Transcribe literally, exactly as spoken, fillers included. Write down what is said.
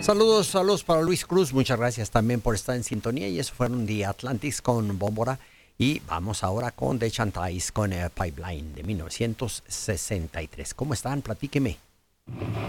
Saludos, saludos para Luis Cruz. Muchas gracias también por estar en sintonía. Y eso fueron The Atlantis con Bómbora. Y vamos ahora con The Chantais con eh, Pipeline de mil novecientos sesenta y tres. ¿Cómo están? Platíqueme.